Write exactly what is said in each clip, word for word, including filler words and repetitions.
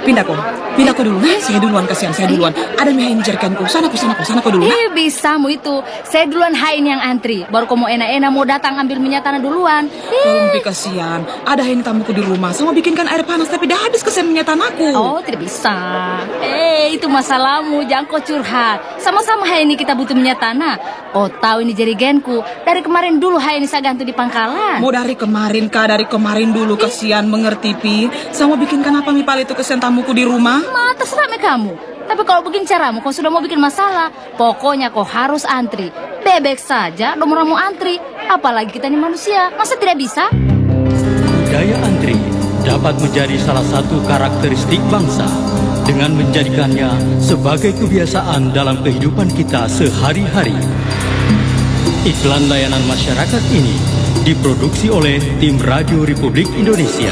pindah kok. Pindah kok dulu. Nah, saya duluan, kasihan saya duluan. Ada mie ini jerikanku. Sana kok, sana kok, sana kok dulu. Eh, bisa mu itu. Saya duluan hain yang antri. Baru kau mau enak-enak mau datang ambil minyak tanah duluan. Tolong Pi, kasihan. Ada ini tamuku di rumah. Sama bikinkan air panas tapi dah habis kesian minyak tanahku. Oh, tidak bisa. Eh, itu masalahmu. Jangan kau curhat. Sama-sama hai ini kita butuh minyak tanah. Oh, tahu ini jerigenku. Dari kemarin dulu hai ini saya gantung di pangkalan. Mau dari kemarin kah? Dari kemarin dulu, kasihan, mengerti Pi. Sama bikinkan apa mi pal itu kesian tamuku di rumah? Ma, terserah me kamu. Tapi kalau begini caramu, kau sudah mau bikin masalah. Pokoknya kau harus antri. Bebek saja, nomor mau antri. Apalagi kita ini manusia, masa tidak bisa? Budaya antri dapat menjadi salah satu karakteristik bangsa dengan menjadikannya sebagai kebiasaan dalam kehidupan kita sehari-hari. Iklan layanan masyarakat ini diproduksi oleh tim Radio Republik Indonesia.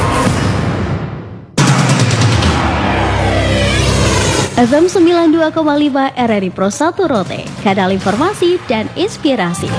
F M sembilan puluh dua koma lima R R I Pro satu Rote, kanal informasi dan inspirasi.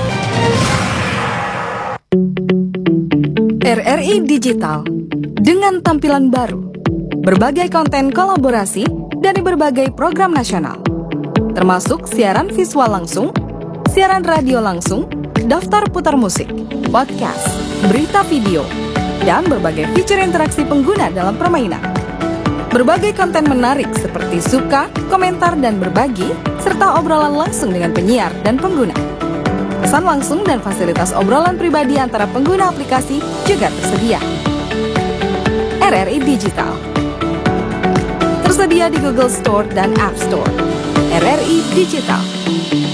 R R I Digital dengan tampilan baru, berbagai konten kolaborasi dari berbagai program nasional, termasuk siaran visual langsung, siaran radio langsung, daftar putar musik, podcast, berita video, dan berbagai fitur interaksi pengguna dalam permainan. Berbagai konten menarik seperti suka, komentar, dan berbagi, serta obrolan langsung dengan penyiar dan pengguna. Pesan langsung dan fasilitas obrolan pribadi antara pengguna aplikasi juga tersedia. R R I Digital tersedia di Google Store dan App Store. R R I Digital.